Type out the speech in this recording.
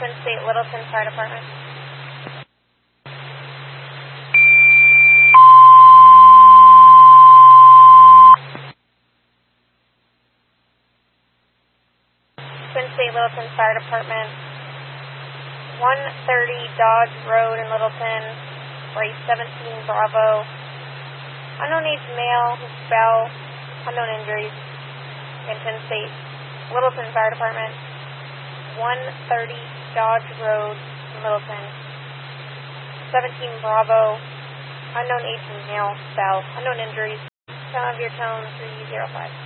Twin State Littleton Fire Department. Twin State Littleton Fire Department. 130 Dodge Road in Littleton, race 17 Bravo. Unknown age male, fell, unknown injuries. In Twin State Littleton Fire Department. 130 Dodge Road, Littleton. 17 Bravo. Unknown age male, fell, unknown injuries. Time of your tone 305.